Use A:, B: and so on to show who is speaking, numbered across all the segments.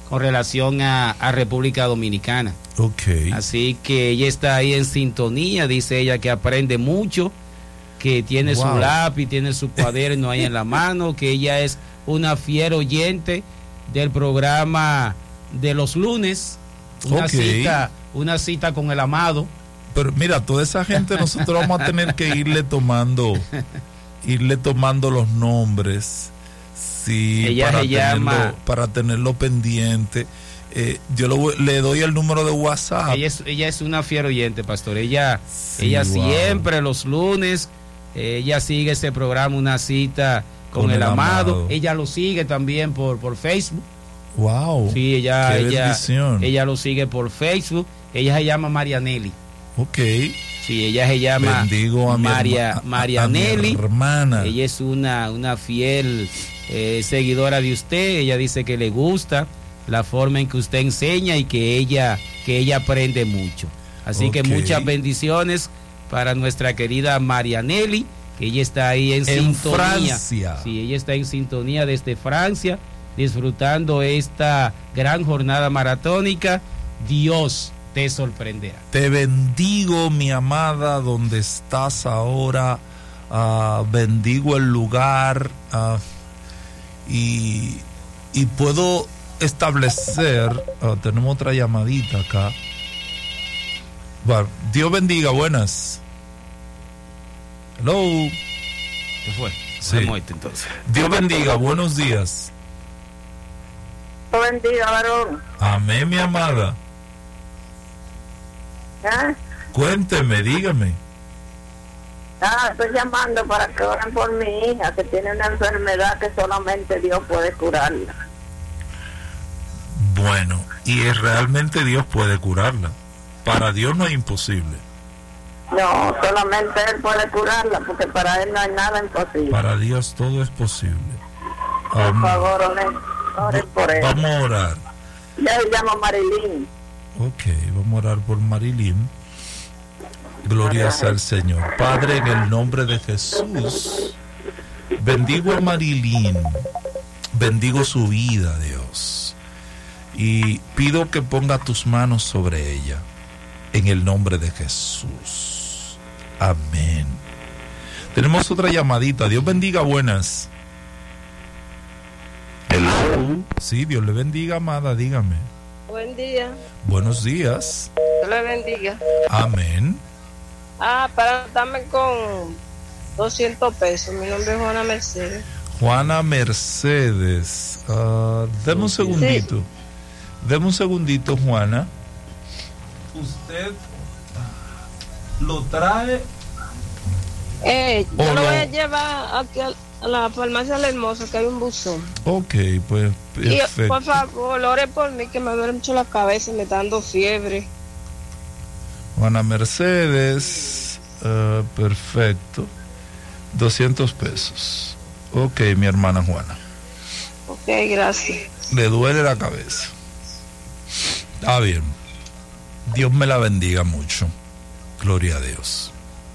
A: con relación a República Dominicana.
B: Okay.
A: Así que ella está ahí en sintonía, dice ella que aprende mucho, que tiene su lápiz, tiene su cuaderno ahí en la mano, que ella es una fiel oyente del programa de los lunes, una cita con el amado.
B: Pero mira, toda esa gente nosotros vamos a tener que irle tomando los nombres, sí,
A: ella
B: para
A: se llama,
B: para tenerlo pendiente. Yo le doy el número de WhatsApp.
A: Ella es una fiel oyente, pastor. Ella siempre los lunes, ella sigue ese programa, una cita con el amado. Ella lo sigue también por Facebook.
B: Wow.
A: Sí, ella lo sigue por Facebook. Ella se llama Marianelli.
B: Okay.
A: Sí, ella se llama Marianelli.
B: Hermana.
A: Ella es una fiel seguidora de usted. Ella dice que le gusta la forma en que usted enseña y que ella aprende mucho. Así que muchas bendiciones para nuestra querida Marianelli, que ella está ahí en sintonía.
B: Francia.
A: Sí, ella está en sintonía desde Francia, disfrutando esta gran jornada maratónica. Dios te sorprenderá.
B: Te bendigo, mi amada, donde estás ahora. Bendigo el lugar y puedo establecer. Tenemos otra llamadita acá. Bueno, Dios bendiga, buenas. Hello.
A: ¿Qué fue?
B: Sí.
A: Entonces.
B: Dios bendiga, buenos días.
C: Dios bendiga, varón.
B: Amén, mi amada. Cuénteme, dígame.
C: Estoy llamando para que oren por mi hija, que tiene una enfermedad que solamente Dios puede curarla.
B: Bueno, y realmente Dios puede curarla. Para Dios no es imposible.
C: No, solamente Él puede curarla, porque para Él no hay nada imposible.
B: Para Dios todo es posible.
C: Por favor, oren por Él.
B: Vamos a orar.
C: Ya se llama Marilyn.
B: Ok, vamos a orar por Marilyn. Gloria sea al Señor. Padre, en el nombre de Jesús, bendigo a Marilyn, bendigo su vida, Dios, y pido que ponga tus manos sobre ella, en el nombre de Jesús. Amén. Tenemos otra llamadita. Dios bendiga, buenas. Hello. Sí, Dios le bendiga, amada, dígame.
D: Buen día.
B: Buenos días.
D: Dios le bendiga.
B: Amén.
D: Para darme con 200 pesos. Mi nombre es Juana Mercedes.
B: Juana Mercedes. Deme un segundito. Sí. Deme un segundito, Juana. Usted lo trae.
D: Yo lo voy a llevar aquí a la farmacia de la Hermosa, que hay un buzón.
B: Ok, pues perfecto.
D: Y por favor, ore por mí, que me duele mucho la cabeza y me está dando fiebre.
B: Juana Mercedes, perfecto. 200 pesos. Ok, mi hermana Juana.
D: Ok, gracias.
B: Le duele la cabeza. Está bien. Dios me la bendiga mucho. Gloria a Dios.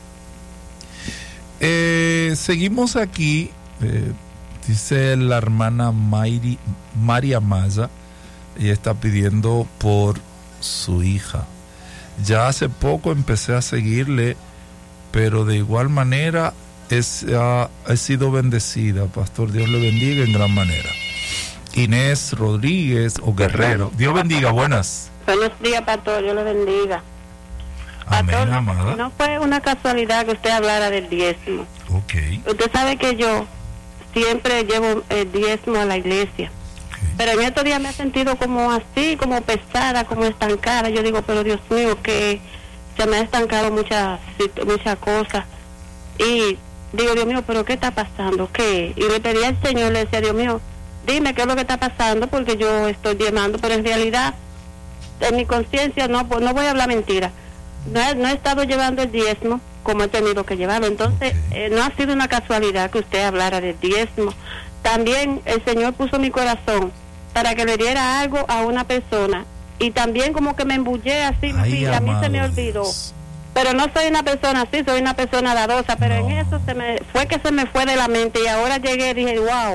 B: Seguimos aquí. Dice la hermana María Maya. Ella está pidiendo por su hija. Ya hace poco empecé a seguirle, pero de igual manera he sido bendecida. Pastor, Dios le bendiga en gran manera. Inés Rodríguez o Guerrero. Dios bendiga, buenas.
C: Buenos días, pastor, Dios le bendiga.
B: Amén,
C: pastor,
B: amada.
C: No fue una casualidad que usted hablara del diezmo.
B: Ok.
C: Usted sabe que yo siempre llevo el diezmo a la iglesia. Pero en estos días me he sentido como así, como pesada, como estancada. Yo digo, pero Dios mío, que se me ha estancado muchas cosas. Y digo, Dios mío, pero ¿qué está pasando? ¿Qué? Y le pedí al Señor, le decía, Dios mío, dime qué es lo que está pasando, porque yo estoy diezmando, pero en realidad, en mi conciencia, no voy a hablar mentira. No he estado llevando el diezmo como he tenido que llevarlo. Entonces, no ha sido una casualidad que usted hablara del diezmo. También el Señor puso mi corazón para que le diera algo a una persona, y también como que me embullé así.
B: Ay,
C: a mí se me olvidó.
B: Dios.
C: Pero no soy una persona así, soy una persona dadosa, pero en eso se me fue de la mente, y ahora llegué y dije, wow,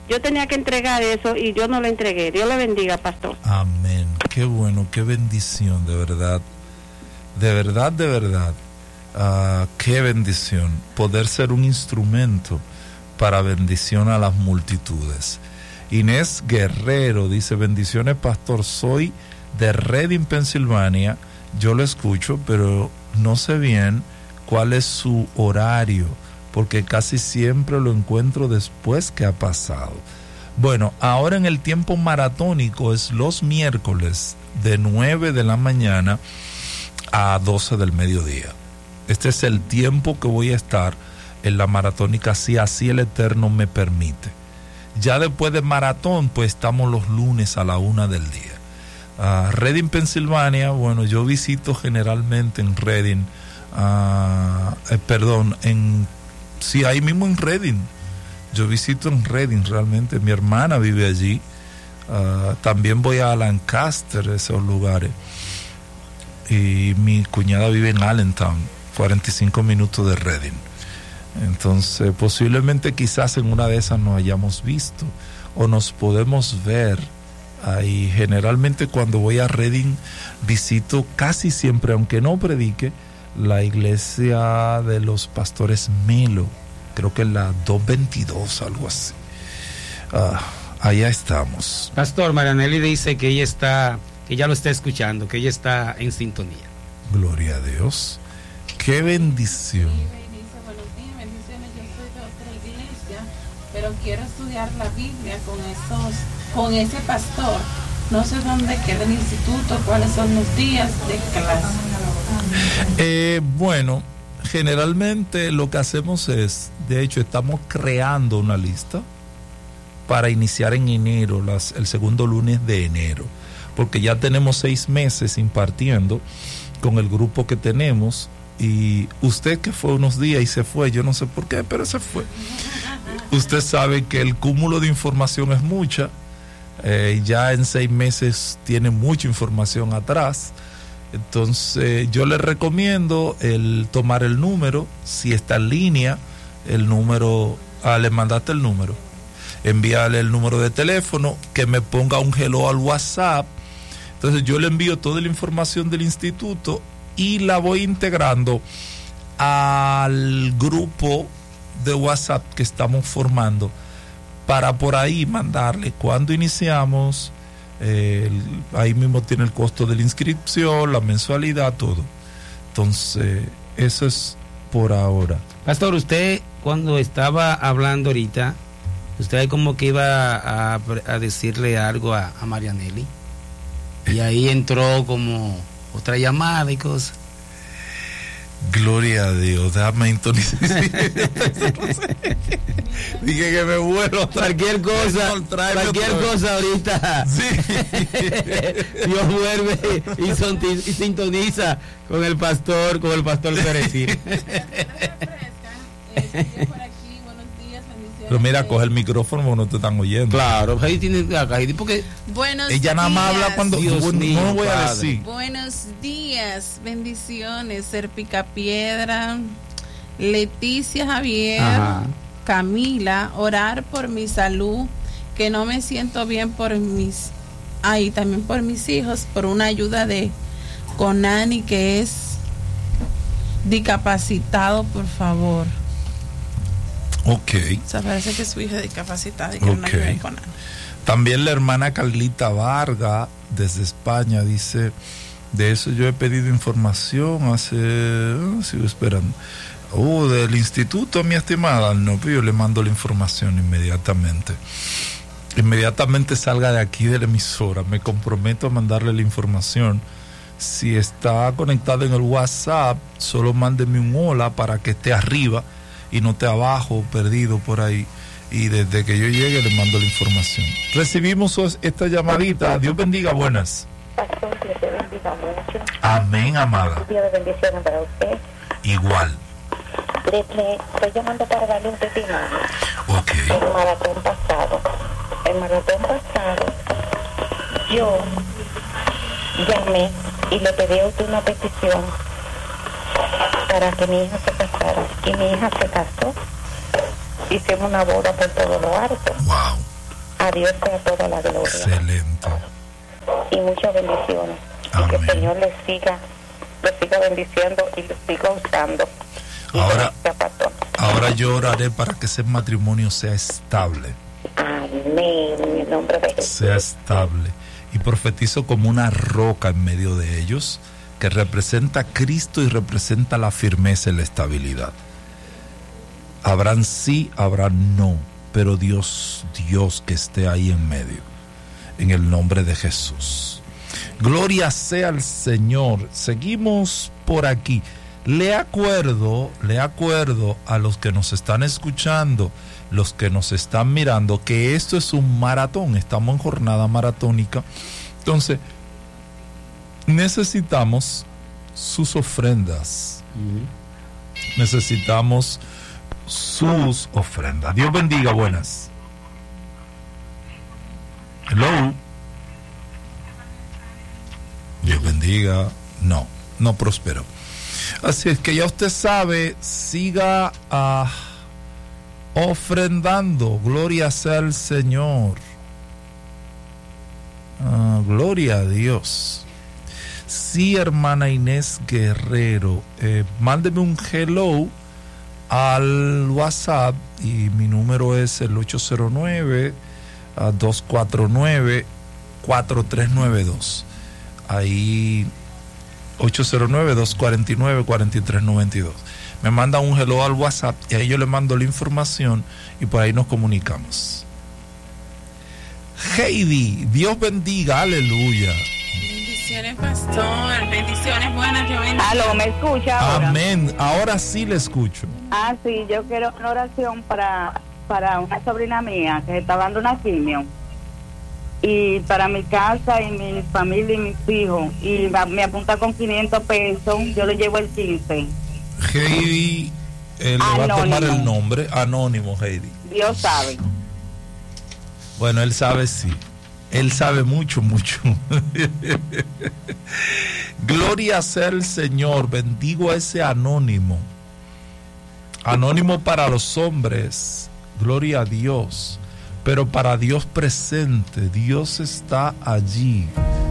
C: yo tenía que entregar eso y yo no lo entregué. Dios le bendiga, pastor.
B: Amén. Qué bueno, qué bendición, de verdad. De verdad, de verdad. Qué bendición poder ser un instrumento para bendición a las multitudes. Inés Guerrero dice: bendiciones, pastor, soy de Reading, Pensilvania. Yo lo escucho, pero no sé bien cuál es su horario, porque casi siempre lo encuentro después que ha pasado. Bueno, ahora en el tiempo maratónico es los miércoles de 9 de la mañana a 12 del mediodía. Este es el tiempo que voy a estar en la maratónica, si así el Eterno me permite. Ya después de maratón, pues estamos los lunes a la 1 del día. Reading, Pensilvania, bueno, yo visito generalmente en Reading, sí, ahí mismo en Reading. Yo visito en Reading realmente, mi hermana vive allí. También voy a Lancaster, esos lugares. Y mi cuñada vive en Allentown, 45 minutos de Reading. Entonces, posiblemente quizás en una de esas nos hayamos visto o nos podemos ver ahí. Generalmente cuando voy a Reading visito casi siempre, aunque no predique, la iglesia de los pastores Melo. Creo que es la 222, algo así. Allá estamos.
A: Pastor, Marianelli dice que ella lo está escuchando, que ella está en sintonía.
B: Gloria a Dios. Qué bendición.
E: Buenos días, bendiciones. Yo soy de otra iglesia, pero quiero estudiar la Biblia con ese pastor. No sé dónde queda el instituto, cuáles son los días de clase.
B: Bueno, generalmente lo que hacemos es, de hecho, estamos creando una lista para iniciar en enero, el segundo lunes de enero, porque ya tenemos 6 meses impartiendo con el grupo que tenemos. Y usted que fue unos días y se fue, yo no sé por qué, pero se fue. Usted sabe que el cúmulo de información es mucha. Ya en 6 meses tiene mucha información atrás. Entonces yo le recomiendo tomar el número. Si está en línea, el número, le mandaste el número, envíale el número de teléfono, que me ponga un hello al WhatsApp. Entonces yo le envío toda la información del instituto y la voy integrando al grupo de WhatsApp que estamos formando, para por ahí mandarle cuando iniciamos. Ahí mismo tiene el costo de la inscripción, la mensualidad, todo. Entonces eso es por ahora.
A: Pastor, usted cuando estaba hablando ahorita, usted como que iba a decirle algo a Marianelli, y ahí entró como otra llamada y cosas.
B: Gloria a Dios, déjame entonces. Dije que me vuelo.
A: Cualquier cosa ahorita.
B: Sí.
A: Dios vuelve y sintoniza con el pastor Perecir.
B: Pero mira, coge el micrófono, no te están oyendo.
A: Claro, ahí tiene acá, porque
E: buenos
B: ella
E: días.
B: Nada más habla cuando no voy a decir.
E: Buenos días, bendiciones, Ser Picapiedra, Leticia Javier,
A: ajá,
E: Camila, orar por mi salud, que no me siento bien también por mis hijos, por una ayuda de Conani, que es discapacitado, por favor.
B: Ok.
E: O sea, parece que su hija es discapacitada y que no ayuda con nada.
B: También la hermana Carlita Vargas desde España dice: de eso yo he pedido información sigo esperando. Del instituto, mi estimada. No, pero yo le mando la información inmediatamente. Inmediatamente salga de aquí de la emisora, me comprometo a mandarle la información. Si está conectado en el WhatsApp, solo mándeme un hola para que esté arriba y no esté abajo, perdido por ahí. Y desde que yo llegue le mando la información. Recibimos esta llamadita. Dios bendiga, buenas.
F: Pastor, que te bendiga mucho.
B: Amén, amada.
F: Un día de bendiciones para usted.
B: Igual.
F: Le estoy llamando para darle un testimonio.
B: Ok.
F: El maratón pasado, yo llamé y le pedí a usted una petición para que mi hija se casara. Y mi hija se casó. Hicimos una boda por todo lo alto.
B: Wow.
F: A Dios sea toda la gloria.
B: Excelente.
F: Y muchas bendiciones.
B: Amén.
F: Y que el Señor les siga bendiciendo y les siga usando.
B: Ahora yo oraré para que ese matrimonio sea estable.
F: Amén, en el nombre de Jesús.
B: Sea estable. Y profetizo como una roca en medio de ellos, que representa a Cristo y representa la firmeza y la estabilidad. Habrán sí, habrán no, pero Dios que esté ahí en medio, en el nombre de Jesús. Gloria sea al Señor. Seguimos por aquí. Le acuerdo a los que nos están escuchando, los que nos están mirando, que esto es un maratón, estamos en jornada maratónica. Entonces, necesitamos sus ofrendas. Necesitamos sus ofrendas. Dios bendiga, buenas. Hello. Dios bendiga. No prosperó. Así es que ya usted sabe, siga ofrendando. Gloria sea al Señor. Gloria a Dios. Sí, hermana Inés Guerrero, mándeme un hello al WhatsApp y mi número es el 809-249-4392. Ahí 809-249-4392. Me manda un hello al WhatsApp y ahí yo le mando la información y por ahí nos comunicamos. Heidi, Dios bendiga, aleluya.
E: Bendiciones, pastor. Bendiciones buenas, yo bendigo.
G: Aló, ¿me escucha ahora?
B: Amén, ahora sí le escucho.
G: Sí, yo quiero una oración para una sobrina mía que está dando una quimio. Y para mi casa y mi familia y mis hijos. Y me apunta con 500 pesos. Yo le llevo el 15.
B: Heidi, le va a tomar el nombre. Anónimo, Heidi.
G: Dios sabe.
B: Bueno, él sabe, sí. Él sabe mucho. Gloria sea el Señor. Bendigo a ese anónimo. Anónimo para los hombres. Gloria a Dios. Pero para Dios presente, Dios está allí.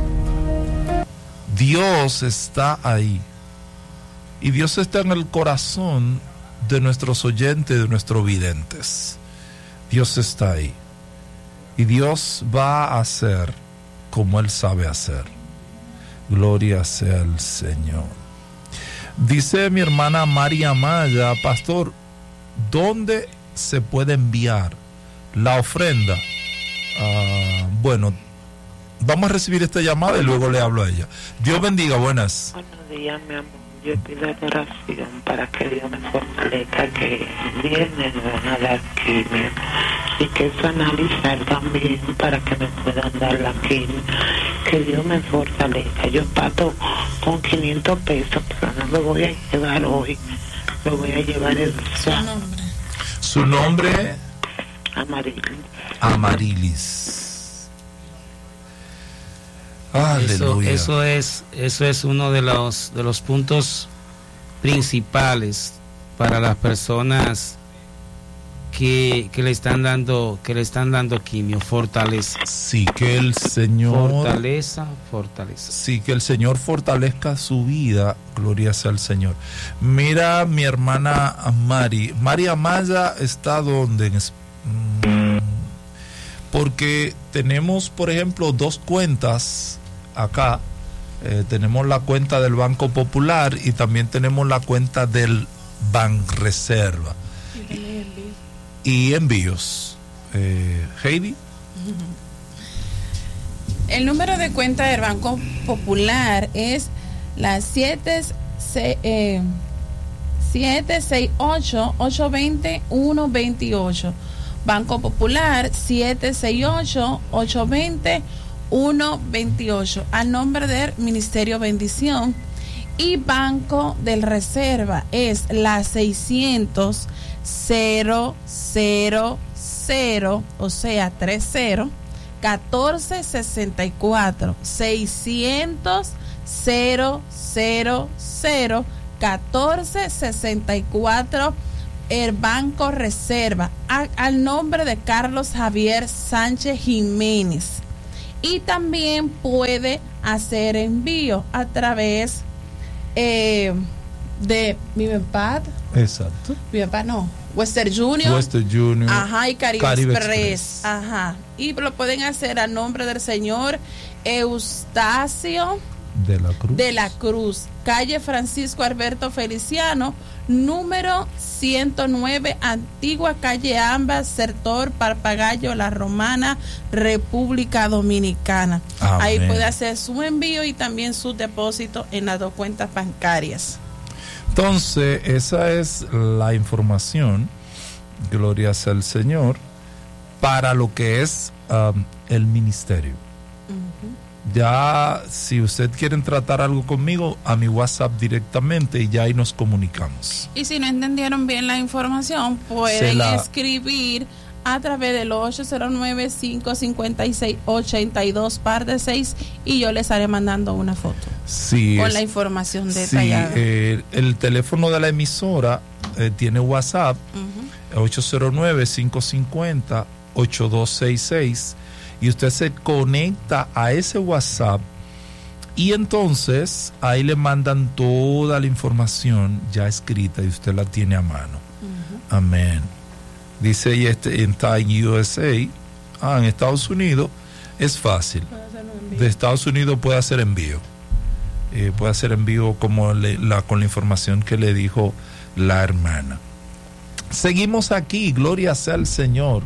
B: Dios está ahí. Y Dios está en el corazón de nuestros oyentes, de nuestros videntes. Dios está ahí. Y Dios va a hacer como Él sabe hacer. Gloria sea al Señor. Dice mi hermana María Maya, pastor, ¿dónde se puede enviar la ofrenda? Bueno, vamos a recibir esta llamada y luego le hablo a ella. Dios bendiga, buenas.
H: Buenos días, mi amor. Yo pido oración para que Dios me fortalezca, que viene me van a dar quimio y que eso analizar también para que me puedan dar la quimio. Que Dios me fortalezca. Yo pago con 500 pesos, pero no lo voy a llevar hoy. Lo voy a llevar el sábado.
B: ¿Su nombre?
H: Amarilis.
B: Aleluya.
A: Eso es uno de los puntos principales para las personas que le están dando quimio. Fortaleza.
B: Sí, que el Señor
A: fortaleza.
B: Sí, que el Señor fortalezca su vida. Gloria sea al Señor. Mira, mi hermana María Maya está donde porque tenemos, por ejemplo, dos cuentas acá. Tenemos la cuenta del Banco Popular y también tenemos la cuenta del Banreserva y envíos. Heidi.
E: El número de cuenta del Banco Popular es la 768-820-128. Banco Popular 768-820-128, al nombre del Ministerio Bendición. Y Banco del Reserva es la 600 000, o sea 30 1464, 600 000 1464, el Banco Reserva al nombre de Carlos Javier Sánchez Jiménez. Y también puede hacer envío a través de Vivenpad.
B: Exacto.
E: Vivenpad no, Western Junior. Ajá, y Caribe Express. Ajá. Y lo pueden hacer a nombre del señor Eustacio de la Cruz, calle Francisco Alberto Feliciano, número 109, antigua calle Amba, sector Papagayo, La Romana, República Dominicana. Amén. Ahí puede hacer su envío y también su depósito en las 2 cuentas bancarias.
B: Entonces, esa es la información, gloria sea al Señor, para lo que es el ministerio. Ya, si usted quieren tratar algo conmigo, a mi WhatsApp directamente y ya ahí nos comunicamos.
E: Y si no entendieron bien la información, pueden escribir a través del 809-556-82 y yo les estaré mandando una foto con la información detallada.
B: El teléfono de la emisora tiene WhatsApp, 809-550-8266, y usted se conecta a ese WhatsApp y entonces ahí le mandan toda la información ya escrita y usted la tiene a mano. Amén. Dice, y está en USA, en Estados Unidos es fácil. De Estados Unidos puede hacer envío. Puede hacer envío como con la información que le dijo la hermana. Seguimos aquí, gloria sea al Señor.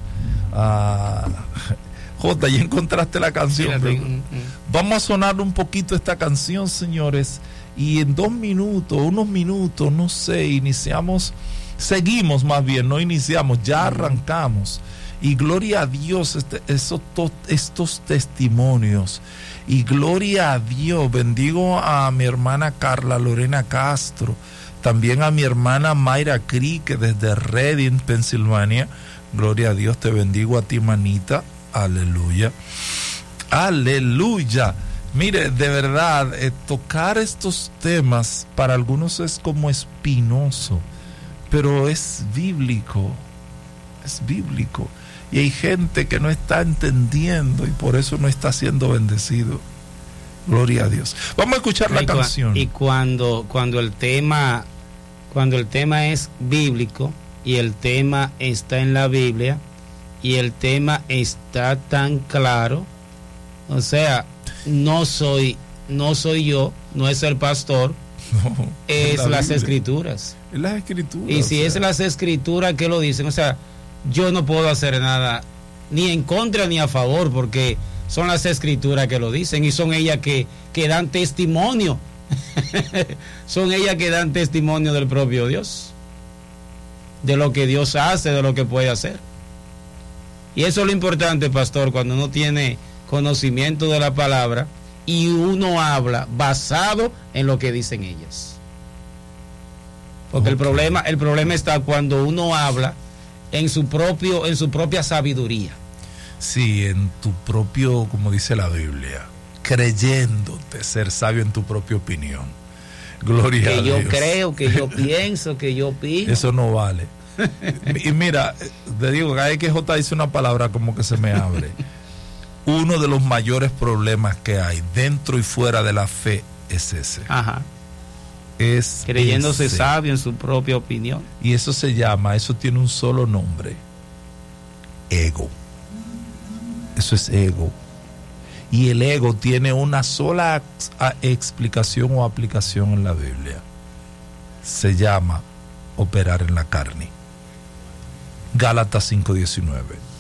B: Jota, ya encontraste la canción. Vamos a sonar un poquito esta canción, señores, y en unos minutos, no sé, seguimos más bien, no iniciamos, ya arrancamos. Y gloria a Dios, estos testimonios. Y gloria a Dios, bendigo a mi hermana Carla Lorena Castro, también a mi hermana Mayra Crique desde Reading, Pensilvania. Gloria a Dios, te bendigo a ti, manita. Aleluya. Aleluya. Mire, de verdad, tocar estos temas para algunos es como espinoso, pero es bíblico. Es bíblico. Y hay gente que no está entendiendo y por eso no está siendo bendecido. Gloria a Dios. Vamos a escuchar la canción.
A: Y cuando el tema es bíblico y el tema está en la Biblia y el tema está tan claro, o sea, no soy yo, no es el pastor, no, es las escrituras.
B: Es las escrituras.
A: Y si es las escrituras que lo dicen, o sea, yo no puedo hacer nada ni en contra ni a favor, porque son las escrituras que lo dicen y son ellas que dan testimonio. Son ellas que dan testimonio del propio Dios, de lo que Dios hace, de lo que puede hacer. Y eso es lo importante, pastor, cuando uno tiene conocimiento de la palabra y uno habla basado en lo que dicen ellas. Porque el problema está cuando uno habla en su propia sabiduría.
B: Sí, en tu propio, como dice la Biblia, creyéndote ser sabio en tu propia opinión. Gloria a Dios.
A: Que yo creo, que yo pienso, que yo opino.
B: Eso no vale. Y mira, te digo, cada vez que J dice una palabra como que se me abre. Uno de los mayores problemas que hay dentro y fuera de la fe es ese.
A: Ajá.
B: Es
A: creyéndose sabio en su propia opinión.
B: Y eso tiene un solo nombre: ego. Eso es ego. Y el ego tiene una sola explicación o aplicación en la Biblia. Se llama operar en la carne. Gálatas 5:19.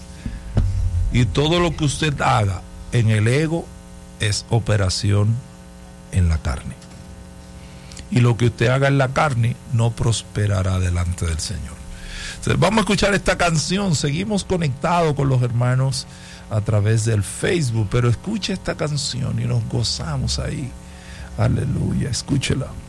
B: Y todo lo que usted haga en el ego es operación en la carne. Y lo que usted haga en la carne no prosperará delante del Señor. Entonces, vamos a escuchar esta canción. Seguimos conectados con los hermanos a través del Facebook, pero escuche esta canción y nos gozamos ahí. Aleluya, escúchela.